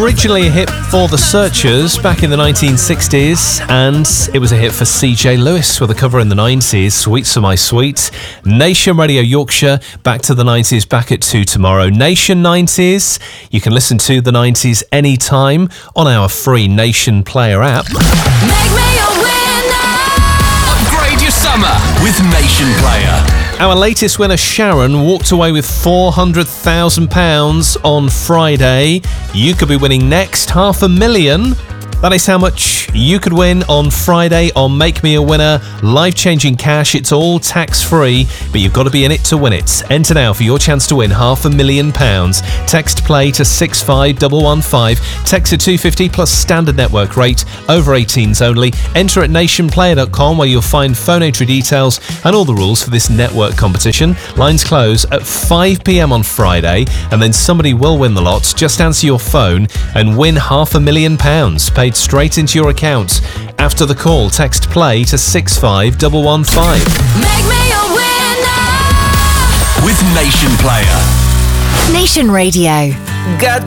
originally a hit for The Searchers back in the 1960s, and it was a hit for CJ Lewis with a cover in the 90s, Sweets For My Sweet. Nation Radio Yorkshire, back to the 90s, back at 2 tomorrow. Nation 90s, you can listen to the 90s anytime on our free Nation Player app. Make me a winner. Upgrade your summer with Nation Player. Our latest winner, Sharon, walked away with £400,000 on Friday. You could be winning next £500,000. That is how much you could win on Friday on Make Me a Winner. Life-changing cash. It's all tax-free, but you've got to be in it to win it. Enter now for your chance to win £500,000. Text play to 65115. Text to 250 plus standard network rate. Over 18s only. Enter at nationplayer.com where you'll find phone entry details and all the rules for this network competition. Lines close at 5 p.m. on Friday, and then somebody will win the lot. Just answer your phone and win £500,000 paid straight into your account. After the call, text play to 65115. Make me a winner. With Nation Player. Nation Radio. Got